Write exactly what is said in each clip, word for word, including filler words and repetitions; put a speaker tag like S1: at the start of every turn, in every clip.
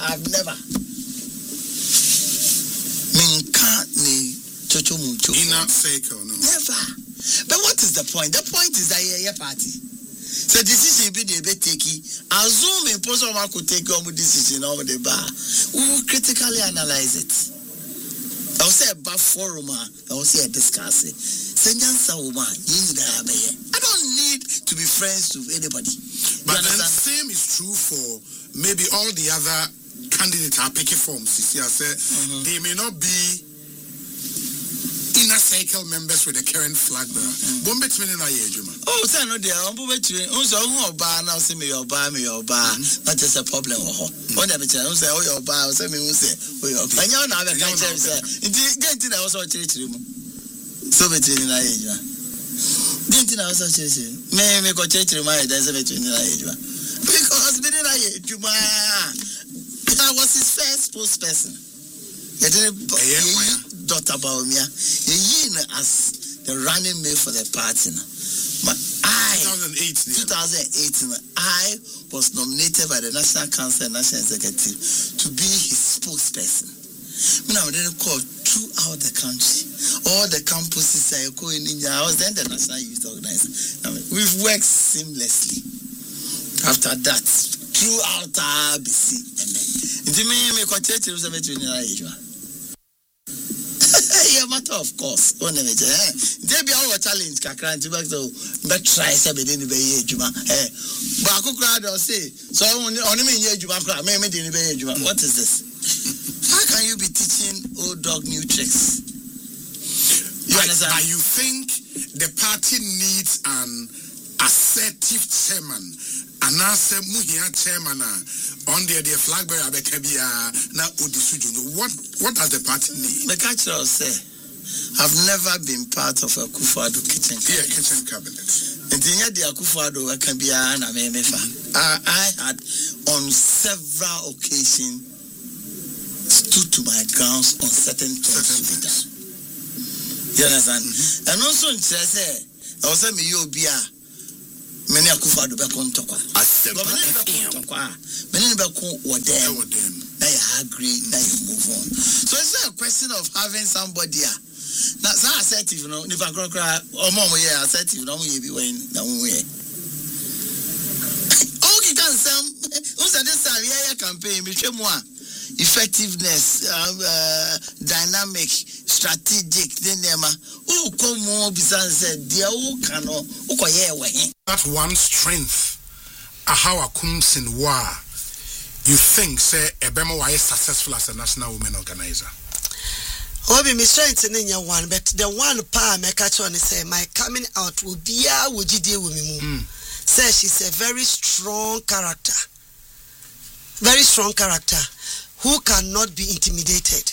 S1: I've never. Minka ni chocho mucho.
S2: Inner circle, no.
S1: Never. But what is the point? The point is that you're a party. So decision be the bit takey. Assume impossible man could take on decision over the bar. We will critically analyze it. I will say a bar forum. I will say a discuss it. I don't need to be friends to anybody.
S2: But then same is true for maybe all the other candidates are picking forms. You see, I say mm-hmm. they may not be inner circle members with the current flag bearer. Bombe tmene na ye adwuma.
S1: Oh, say no there. On bombe tmene. On so who oba na say me your oba, me your oba. Not just a problem ho. On dey be tell. On say oh your oba, on say me who say oh your oba. Anya na be kan tell say. Nti genti na so chiri chiri mu. So be tmene na ye adwuma. Genti na so chiri chiri. Me me ko chiri chiri ma ye dey say be tmene na ye adwuma. Because me na ye adwuma. I was his first spokesperson. He didn't Doctor Baumia, he as the running mate for the party. But I,
S2: twenty oh eight,
S1: I was nominated by the National Council and National Executive to be his spokesperson. When I didn't call throughout the country, all the campuses I go in India, I was then the National Youth Organizer. I mean, we've worked seamlessly. After that, throughout R B C, and then, me me continue to be between the yeah, matter of course. One of it, eh? There be our challenge. Kakran to back so, but try something in the bay, Juma. Eh, but I crowd or say so. Only me here, Juma. Me me in the bay, Juma. What is this? How can you be teaching old dog new tricks?
S2: You but, understand? But you think the party needs an assertive chairman, an assertive muhia chairman on the the flag bearer Bekabia na Odisuju. What what does the party need? The
S1: culture say, I've never been part of a Akufo-Addo kitchen cabinet.
S2: Yeah, kitchen cabinet.
S1: And the Akufo-Addo Bekabia na me me fa. I had on several occasions stood to my grounds on certain things. You understand? Mm-hmm. And also in say, I was saying me you be a many Akufo-Addo be kontokwa. Many be kon wodem. Now you agree, now you move on. So it's not a question of having somebody now so assertive, you know, if I cry or mom yeah assertive, no we be when now we. Okay, can some who said this time yeah campaign me more effectiveness, uh, uh, dynamic, strategic, then them who come more besides said dear who can who can yeah
S2: that's one strength. How a kumsin wa you think say Ebema wa is successful as a national women organizer?
S3: Obi me strength in your one, but the one pa me catch on say my coming out will be a wujide with me. Say she's a very strong character. Very strong character who cannot be intimidated.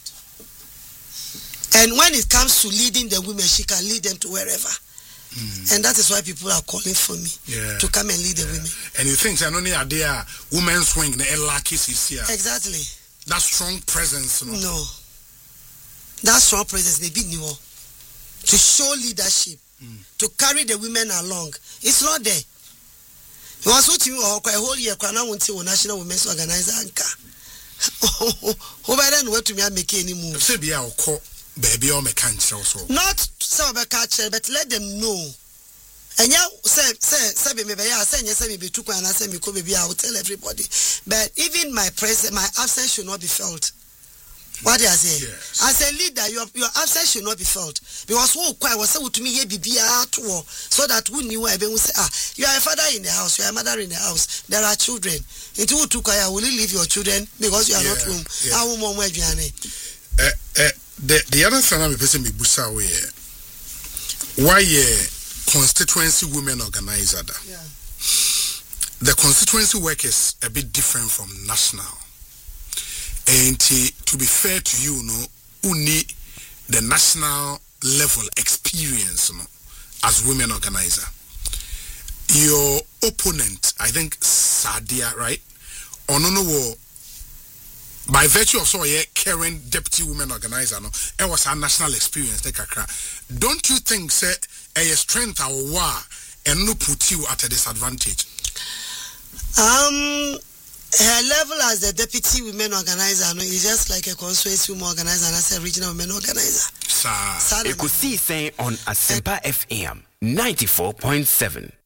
S3: And when it comes to leading the women, she can lead them to wherever. Mm. And that is why people are calling for me yeah. to come and lead yeah. the women.
S2: And you think that only are there women's wing the lucky is here.
S3: Exactly.
S2: That strong presence, no.
S3: No. That strong presence they be new to show leadership, mm. to carry the women along. It's not there. You was what you are quite whole year can I want to national women's organizer anchor. Who by then what to me make any move?
S2: Say be our call baby or mechanics also.
S3: Not some catcher, but let them know. And yeah, say say say maybe I say yes, maybe took and I say me could be I will tell everybody. But even my presence, my absence should not be felt. What do I say?
S2: Yes.
S3: As a leader, your your absence should not be felt. Because who quite was said to me, ye be at war, so that we knew I will say, ah, you are a father in the house, you are a mother in the house, there are children. Into who took I will you leave your children because you are yeah, not home.
S2: Yeah.
S3: How more where you are.
S2: Uh, uh, the the other thing I'm person me busa we why uh, constituency women organizer da.
S3: Yeah.
S2: The constituency work is a bit different from national. And to be fair to you, no, who need the national level experience, no, as women organizer. Your opponent, I think Sadia, right? Or no, no, by virtue of so yeah, current deputy women organizer, no, it was a national experience. Don't you think, say, a strength or war and no put you at a disadvantage?
S3: Um. Her level as the deputy women organizer no is just like a constituency women organizer and as a regional women organizer.
S4: Sir. Ekusi saying on Asempa F M ninety-four point seven.